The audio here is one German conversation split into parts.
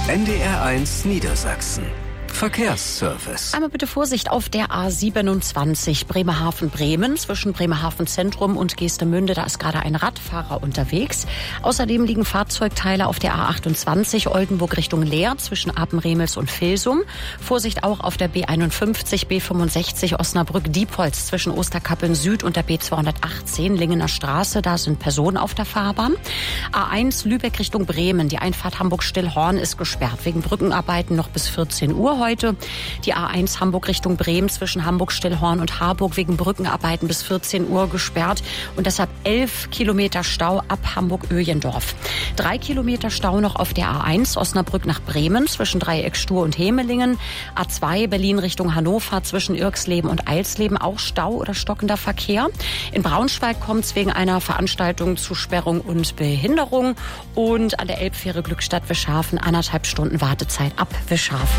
NDR1 Niedersachsen. Verkehrsservice. Einmal bitte Vorsicht auf der A27 Bremerhaven-Bremen zwischen Bremerhaven Zentrum und Geestemünde. Da ist gerade ein Radfahrer unterwegs. Außerdem liegen Fahrzeugteile auf der A28 Oldenburg Richtung Leer zwischen Apenremels und Vilsum. Vorsicht auch auf der B51, B65 Osnabrück-Diepholz zwischen Osterkappeln Süd und der B218 Lingener Straße. Da sind Personen auf der Fahrbahn. A1 Lübeck Richtung Bremen. Die Einfahrt Hamburg-Stillhorn ist gesperrt wegen Brückenarbeiten noch bis 14 Uhr heute. Die A1 Hamburg Richtung Bremen zwischen Hamburg-Stillhorn und Harburg wegen Brückenarbeiten bis 14 Uhr gesperrt und deshalb 11 Kilometer Stau ab Hamburg-Öjendorf. 3 Kilometer Stau noch auf der A1 Osnabrück nach Bremen zwischen Dreieckstur und Hemelingen. A2 Berlin Richtung Hannover zwischen Irxleben und Eilsleben auch Stau oder stockender Verkehr. In Braunschweig kommt es wegen einer Veranstaltung zu Sperrung und Behinderung. Und an der Elbfähre Glückstadt-Wischhafen 1,5 Stunden Wartezeit ab Wischhafen.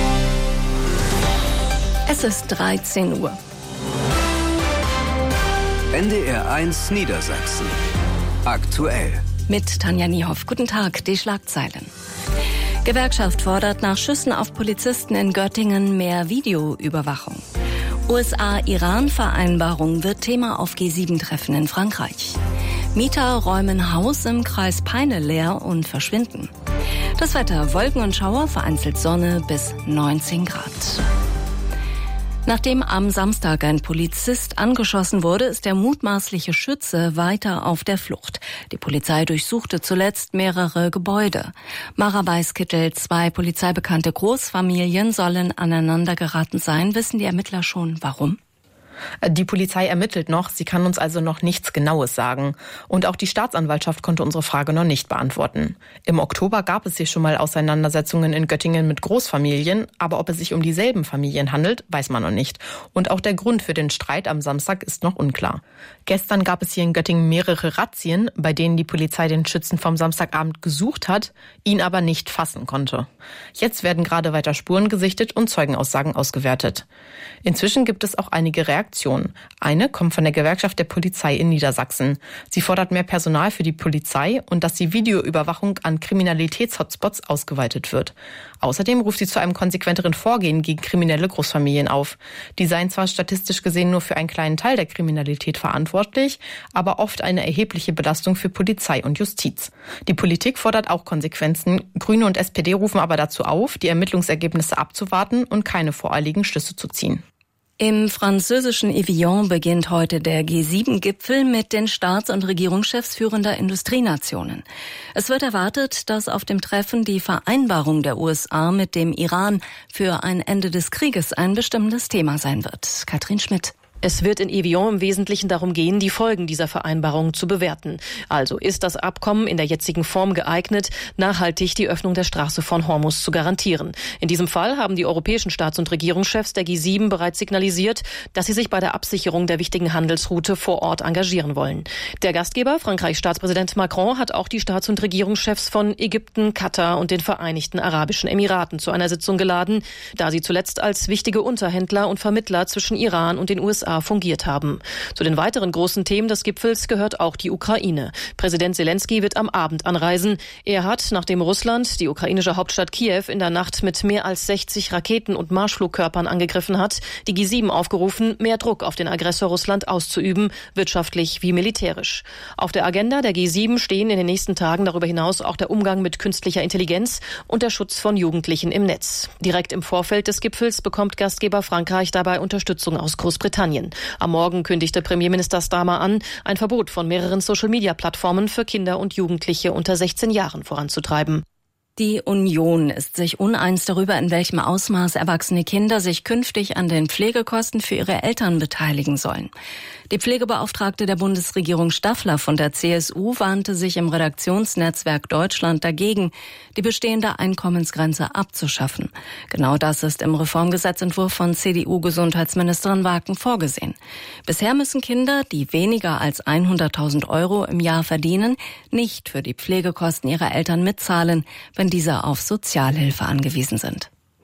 Es ist 13 Uhr. NDR1 Niedersachsen. Aktuell. Mit Tanja Niehoff. Guten Tag, die Schlagzeilen. Gewerkschaft fordert nach Schüssen auf Polizisten in Göttingen mehr Videoüberwachung. USA-Iran-Vereinbarung wird Thema auf G7-Treffen in Frankreich. Mieter räumen Haus im Kreis Peine leer und verschwinden. Das Wetter, Wolken und Schauer, vereinzelt Sonne bis 19 Grad. Nachdem am Samstag ein Polizist angeschossen wurde, ist der mutmaßliche Schütze weiter auf der Flucht. Die Polizei durchsuchte zuletzt mehrere Gebäude. Mara Weißkittel, 2 polizeibekannte Großfamilien sollen aneinandergeraten sein. Wissen die Ermittler schon, warum? Die Polizei ermittelt noch, sie kann uns also noch nichts Genaues sagen. Und auch die Staatsanwaltschaft konnte unsere Frage noch nicht beantworten. Im Oktober gab es hier schon mal Auseinandersetzungen in Göttingen mit Großfamilien, aber ob es sich um dieselben Familien handelt, weiß man noch nicht. Und auch der Grund für den Streit am Samstag ist noch unklar. Gestern gab es hier in Göttingen mehrere Razzien, bei denen die Polizei den Schützen vom Samstagabend gesucht hat, ihn aber nicht fassen konnte. Jetzt werden gerade weiter Spuren gesichtet und Zeugenaussagen ausgewertet. Inzwischen gibt es auch einige Reaktionen. Eine kommt von der Gewerkschaft der Polizei in Niedersachsen. Sie fordert mehr Personal für die Polizei und dass die Videoüberwachung an Kriminalitätshotspots ausgeweitet wird. Außerdem ruft sie zu einem konsequenteren Vorgehen gegen kriminelle Großfamilien auf. Die seien zwar statistisch gesehen nur für einen kleinen Teil der Kriminalität verantwortlich, aber oft eine erhebliche Belastung für Polizei und Justiz. Die Politik fordert auch Konsequenzen. Grüne und SPD rufen aber dazu auf, die Ermittlungsergebnisse abzuwarten und keine voreiligen Schlüsse zu ziehen. Im französischen Evian beginnt heute der G7-Gipfel mit den Staats- und Regierungschefs führender Industrienationen. Es wird erwartet, dass auf dem Treffen die Vereinbarung der USA mit dem Iran für ein Ende des Krieges ein bestimmendes Thema sein wird. Katrin Schmidt. Es wird in Evian im Wesentlichen darum gehen, die Folgen dieser Vereinbarung zu bewerten. Also ist das Abkommen in der jetzigen Form geeignet, nachhaltig die Öffnung der Straße von Hormuz zu garantieren. In diesem Fall haben die europäischen Staats- und Regierungschefs der G7 bereits signalisiert, dass sie sich bei der Absicherung der wichtigen Handelsroute vor Ort engagieren wollen. Der Gastgeber, Frankreichs Staatspräsident Macron, hat auch die Staats- und Regierungschefs von Ägypten, Katar und den Vereinigten Arabischen Emiraten zu einer Sitzung geladen, da sie zuletzt als wichtige Unterhändler und Vermittler zwischen Iran und den USA fungiert haben. Zu den weiteren großen Themen des Gipfels gehört auch die Ukraine. Präsident Zelensky wird am Abend anreisen. Er hat, nachdem Russland die ukrainische Hauptstadt Kiew in der Nacht mit mehr als 60 Raketen und Marschflugkörpern angegriffen hat, die G7 aufgerufen, mehr Druck auf den Aggressor Russland auszuüben, wirtschaftlich wie militärisch. Auf der Agenda der G7 stehen in den nächsten Tagen darüber hinaus auch der Umgang mit künstlicher Intelligenz und der Schutz von Jugendlichen im Netz. Direkt im Vorfeld des Gipfels bekommt Gastgeber Frankreich dabei Unterstützung aus Großbritannien. Am Morgen kündigte Premierminister Starmer an, ein Verbot von mehreren Social-Media-Plattformen für Kinder und Jugendliche unter 16 Jahren voranzutreiben. Die Union ist sich uneins darüber, in welchem Ausmaß erwachsene Kinder sich künftig an den Pflegekosten für ihre Eltern beteiligen sollen. Die Pflegebeauftragte der Bundesregierung Staffler von der CSU warnte sich im Redaktionsnetzwerk Deutschland dagegen, die bestehende Einkommensgrenze abzuschaffen. Genau das ist im Reformgesetzentwurf von CDU-Gesundheitsministerin Waken vorgesehen. Bisher müssen Kinder, die weniger als 100.000 € im Jahr verdienen, nicht für die Pflegekosten ihrer Eltern mitzahlen, wenn diese auf Sozialhilfe angewiesen sind.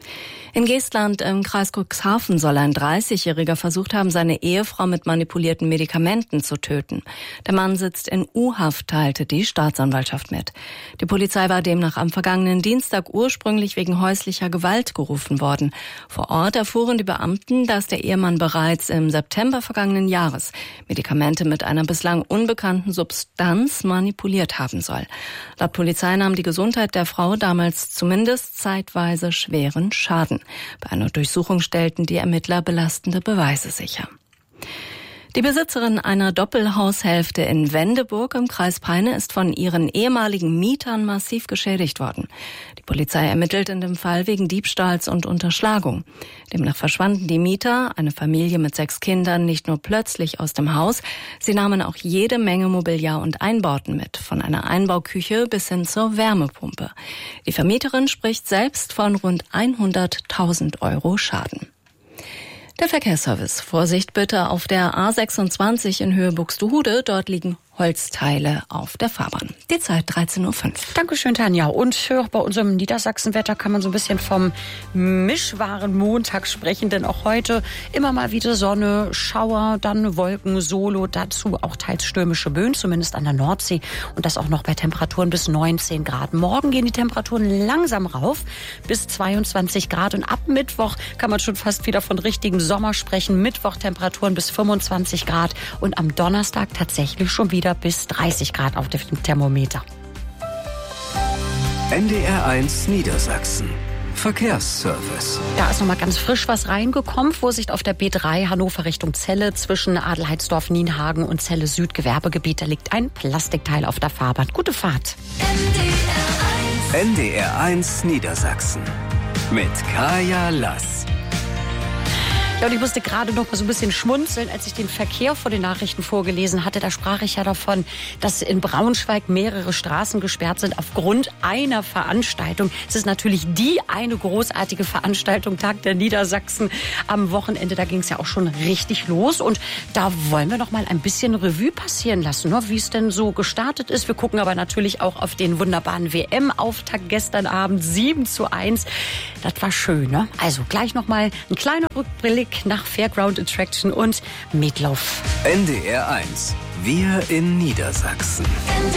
In Geestland im Kreis Cuxhaven soll ein 30-Jähriger versucht haben, seine Ehefrau mit manipulierten Medikamenten zu töten. Der Mann sitzt in U-Haft, teilte die Staatsanwaltschaft mit. Die Polizei war demnach am vergangenen Dienstag ursprünglich wegen häuslicher Gewalt gerufen worden. Vor Ort erfuhren die Beamten, dass der Ehemann bereits im September vergangenen Jahres Medikamente mit einer bislang unbekannten Substanz manipuliert haben soll. Laut Polizei nahm die Gesundheit der Frau damals zumindest zeitweise schweren Schaden. Bei einer Durchsuchung stellten die Ermittler belastende Beweise sicher. Die Besitzerin einer Doppelhaushälfte in Wendeburg im Kreis Peine ist von ihren ehemaligen Mietern massiv geschädigt worden. Die Polizei ermittelt in dem Fall wegen Diebstahls und Unterschlagung. Demnach verschwanden die Mieter, eine Familie mit 6 Kindern, nicht nur plötzlich aus dem Haus, sie nahmen auch jede Menge Mobiliar und Einbauten mit, von einer Einbauküche bis hin zur Wärmepumpe. Die Vermieterin spricht selbst von rund 100.000 Euro Schaden. Der Verkehrsservice. Vorsicht bitte auf der A26 in Höhe Buxtehude. Dort liegen Holzteile auf der Fahrbahn. Die Zeit 13.05 Uhr. Dankeschön, Tanja. Und bei unserem Niedersachsenwetter kann man so ein bisschen vom mischwaren Montag sprechen, denn auch heute immer mal wieder Sonne, Schauer, dann Wolken, Solo, dazu auch teils stürmische Böen, zumindest an der Nordsee und das auch noch bei Temperaturen bis 19 Grad. Morgen gehen die Temperaturen langsam rauf bis 22 Grad und ab Mittwoch kann man schon fast wieder von richtigen Sommer sprechen. Mittwoch Temperaturen bis 25 Grad und am Donnerstag tatsächlich schon wieder bis 30 Grad auf dem Thermometer. NDR1 Niedersachsen. Verkehrsservice. Da ist noch mal ganz frisch was reingekommen. Vorsicht auf der B3 Hannover Richtung Celle zwischen Adelheidsdorf, Nienhagen und Celle Süd Gewerbegebiet. Da liegt ein Plastikteil auf der Fahrbahn. Gute Fahrt. NDR1 Niedersachsen. Mit Kaya Lass. Ja, und ich musste gerade noch mal so ein bisschen schmunzeln, als ich den Verkehr vor den Nachrichten vorgelesen hatte. Da sprach ich ja davon, dass in Braunschweig mehrere Straßen gesperrt sind aufgrund einer Veranstaltung. Es ist natürlich die eine großartige Veranstaltung, Tag der Niedersachsen am Wochenende. Da ging es ja auch schon richtig los. Und da wollen wir noch mal ein bisschen Revue passieren lassen, ne? Wie es denn so gestartet ist. Wir gucken aber natürlich auch auf den wunderbaren WM-Auftakt gestern Abend 7:1. Das war schön, ne? Also gleich noch mal ein kleiner Rückblick nach Fairground Attraction und Meatloaf. NDR1. Wir in Niedersachsen.